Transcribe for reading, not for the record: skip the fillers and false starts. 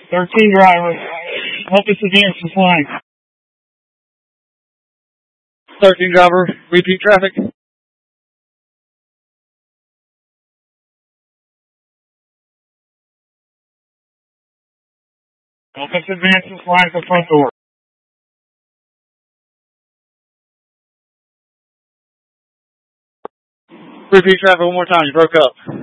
13 driver. Hope it's advanced this line. 13 driver, repeat traffic. Hope it's advanced this line at the front door. Repeat traffic one more time, you broke up.